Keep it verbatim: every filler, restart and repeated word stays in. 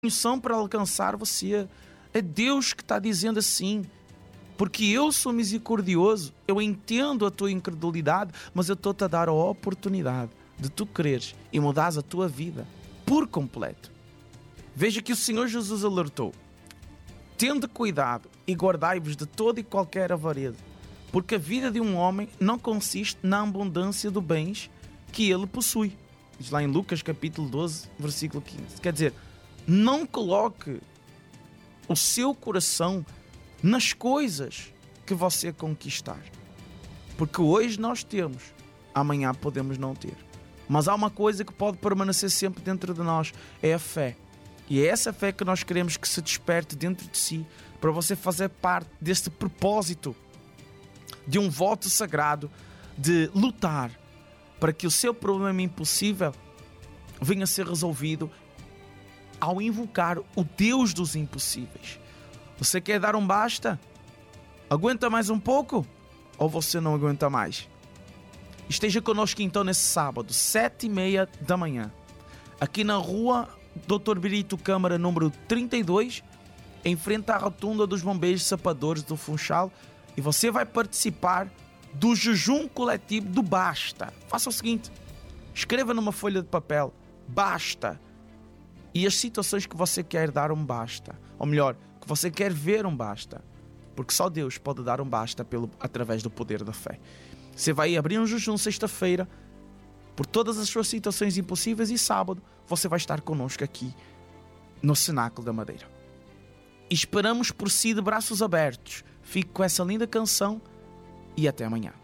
são para alcançar você. É Deus que está dizendo assim, porque eu sou misericordioso, eu entendo a tua incredulidade, mas eu estou-te a dar a oportunidade de tu quereres e mudares a tua vida por completo. Veja que o Senhor Jesus alertou: tende cuidado e guardai-vos de toda e qualquer avareza, porque a vida de um homem não consiste na abundância de bens que ele possui. Diz lá em Lucas capítulo doze, versículo quinze. Quer dizer, não coloque o seu coração nas coisas que você conquistar, porque hoje nós temos, amanhã podemos não ter. Mas há uma coisa que pode permanecer sempre dentro de nós, é a fé. E é essa fé que nós queremos que se desperte dentro de si, para você fazer parte deste propósito de um voto sagrado de lutar para que o seu problema impossível venha a ser resolvido ao invocar o Deus dos impossíveis. Você quer dar um basta? Aguenta mais um pouco? Ou você não aguenta mais? Esteja conosco então nesse sábado, sete e meia da manhã, aqui na rua doutor Birito Câmara, número trinta e dois, em frente à rotunda dos Bombeiros Sapadores do Funchal, e você vai participar do jejum coletivo do Basta. Faça o seguinte: escreva numa folha de papel Basta e as situações que você quer dar um basta, ou melhor, que você quer ver um basta, porque só Deus pode dar um basta pelo, através do poder da fé. Você vai abrir um jejum sexta-feira por todas as suas situações impossíveis, e sábado você vai estar connosco aqui no Cenáculo da Madeira. Esperamos por si de braços abertos. Fique com essa linda canção e até amanhã.